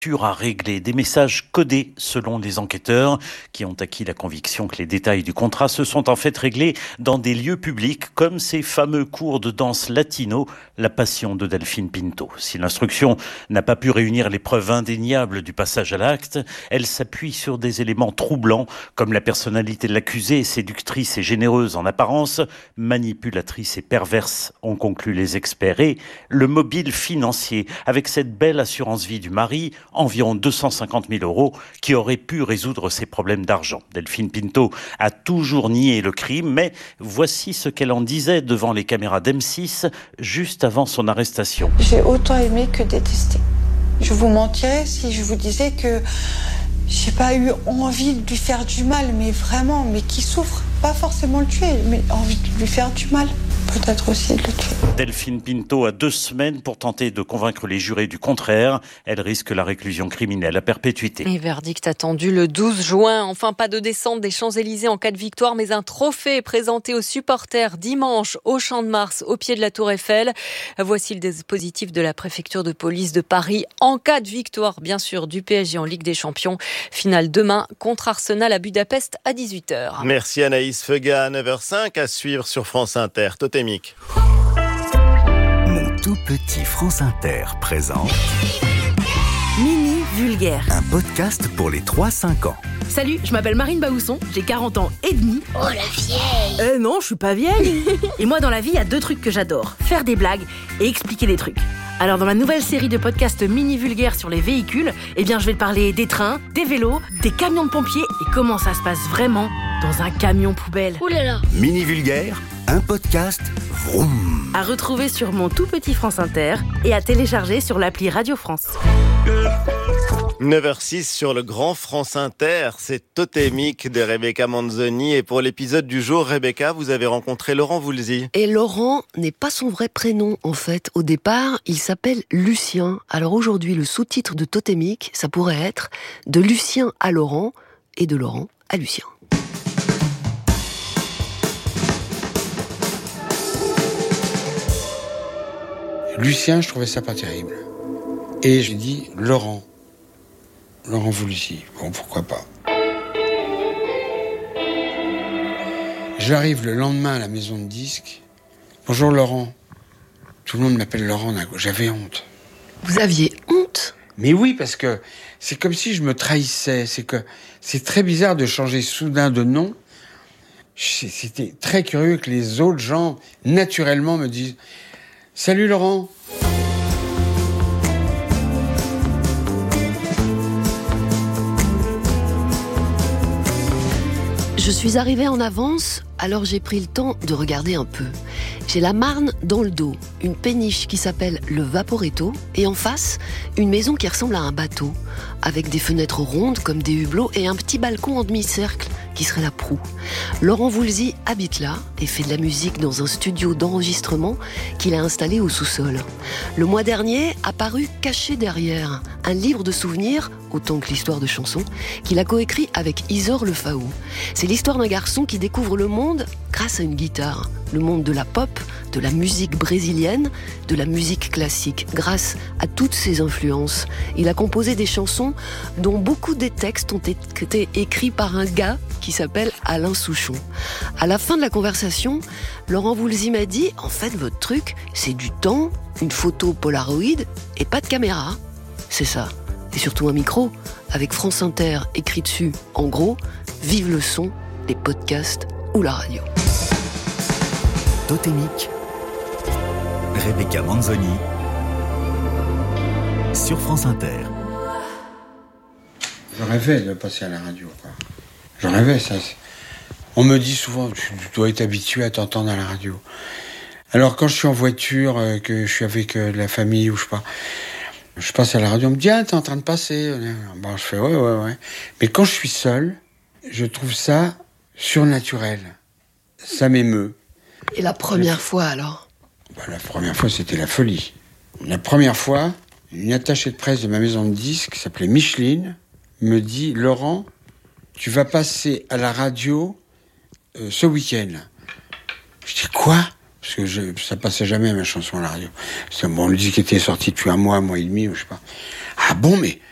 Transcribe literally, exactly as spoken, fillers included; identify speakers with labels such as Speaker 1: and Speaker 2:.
Speaker 1: à régler, des messages codés selon les enquêteurs qui ont acquis la conviction que les détails du contrat se sont en fait réglés dans des lieux publics comme ces fameux cours de danse latino, la passion de Delphine Pinto. Si l'instruction n'a pas pu réunir les preuves indéniables du passage à l'acte, elle s'appuie sur des éléments troublants comme la personnalité de l'accusée, séductrice et généreuse en apparence, manipulatrice et perverse, ont conclu les experts, et le mobile financier avec cette belle assurance vie du mari, environ deux cent cinquante mille euros, qui aurait pu résoudre ses problèmes d'argent. Delphine Pinto a toujours nié le crime, mais voici ce qu'elle en disait devant les caméras d'M six juste avant son arrestation.
Speaker 2: J'ai autant aimé que détesté. Je vous mentirais si je vous disais que j'ai pas eu envie de lui faire du mal, mais vraiment, mais qui souffre, pas forcément le tuer, mais envie de lui faire du mal. Peut-être aussi de le tuer.
Speaker 1: Delphine Pinto a deux semaines pour tenter de convaincre les jurés du contraire. Elle risque la réclusion criminelle à perpétuité.
Speaker 3: Et verdict attendu le douze juin. Enfin, pas de descente des Champs-Élysées en cas de victoire, mais un trophée présenté aux supporters dimanche au Champ de Mars, au pied de la Tour Eiffel. Voici le dispositif de la préfecture de police de Paris en cas de victoire, bien sûr, du P S G en Ligue des Champions. Finale demain contre Arsenal à Budapest à dix-huit heures.
Speaker 4: Merci Anaïs Feuga à neuf heures cinq à suivre sur France Inter. Totémique.
Speaker 5: Mon tout petit France Inter présente
Speaker 6: Mini Vulgaire,
Speaker 5: un podcast pour les trois cinq ans.
Speaker 6: Salut, je m'appelle Marine Baousson, j'ai quarante ans et demi.
Speaker 7: Oh la vieille.
Speaker 6: Eh non, je suis pas vieille. Et moi dans la vie, il y a deux trucs que j'adore, faire des blagues et expliquer des trucs. Alors dans ma nouvelle série de podcasts Mini Vulgaire sur les véhicules, eh bien je vais te parler des trains, des vélos, des camions de pompiers et comment ça se passe vraiment dans un camion poubelle.
Speaker 7: Ouh là là.
Speaker 5: Mini Vulgaire, un podcast vroom.
Speaker 6: À retrouver sur mon tout petit France Inter et à télécharger sur l'appli Radio France.
Speaker 4: neuf heures six sur le grand France Inter, c'est Totémique de Rebecca Manzoni. Et pour l'épisode du jour, Rebecca, vous avez rencontré Laurent Voulzy.
Speaker 8: Et Laurent n'est pas son vrai prénom, en fait. Au départ, il s'appelle Lucien. Alors aujourd'hui, le sous-titre de Totémique, ça pourrait être « De Lucien à Laurent » et de Laurent à Lucien.
Speaker 9: Lucien, je trouvais ça pas terrible. Et j'ai dit Laurent. Laurent Voulzy. Bon, pourquoi pas. J'arrive le lendemain à la maison de disques. Bonjour Laurent. Tout le monde m'appelle Laurent. J'avais honte.
Speaker 8: Vous aviez honte ?
Speaker 9: Mais oui, parce que c'est comme si je me trahissais. C'est que c'est très bizarre de changer soudain de nom. C'était très curieux que les autres gens, naturellement, me disent « Salut Laurent !»
Speaker 8: Je suis arrivée en avance, alors j'ai pris le temps de regarder un peu. J'ai la Marne dans le dos, une péniche qui s'appelle le Vaporetto, et en face, une maison qui ressemble à un bateau, avec des fenêtres rondes comme des hublots et un petit balcon en demi-cercle qui serait la proue. Laurent Voulzy habite là et fait de la musique dans un studio d'enregistrement qu'il a installé au sous-sol. Le mois dernier a paru caché derrière un livre de souvenirs, autant que l'histoire de chansons, qu'il a coécrit avec Isor Le Faou. C'est l'histoire d'un garçon qui découvre le monde grâce à une guitare. Le monde de la pop, de la musique brésilienne, de la musique classique. Grâce à toutes ces influences, il a composé des chansons dont beaucoup des textes ont été écrits par un gars qui s'appelle Alain Souchon. À la fin de la conversation, Laurent Voulzy m'a dit « En fait, votre truc, c'est du temps, une photo Polaroid et pas de caméra. » C'est ça. Et surtout un micro, avec France Inter écrit dessus. En gros, vive le son, les podcasts ou la radio.
Speaker 5: Totémique, Rebecca Manzoni, sur France Inter.
Speaker 9: Je rêvais de passer à la radio, quoi. Je rêvais, ça. On me dit souvent, tu dois être habitué à t'entendre à la radio. Alors quand je suis en voiture, euh, que je suis avec euh, la famille ou je sais pas, je passe à la radio, on me dit, ah, t'es en train de passer. Bon, je fais, ouais, ouais, ouais. Mais quand je suis seul, je trouve ça surnaturel. Ça m'émeut.
Speaker 8: Et la première fois, alors ?
Speaker 9: Bah, la première fois, c'était la folie. La première fois, une attachée de presse de ma maison de disques, qui s'appelait Micheline, me dit, Laurent, tu vas passer à la radio euh, ce week-end. Je dis, quoi ? Parce que je, ça passait jamais ma chanson à la radio. C'est, bon, le disque était sorti depuis un mois, un mois et demi, ou je sais pas. Ah bon, mais